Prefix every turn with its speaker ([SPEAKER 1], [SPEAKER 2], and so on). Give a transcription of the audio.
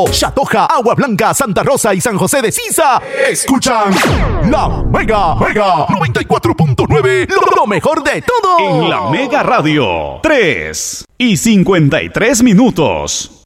[SPEAKER 1] Chatoja, Agua Blanca, Santa Rosa y San José de Sisa escuchan La Mega 94.9, lo mejor de todo.
[SPEAKER 2] En La Mega Radio, 3:53 minutos.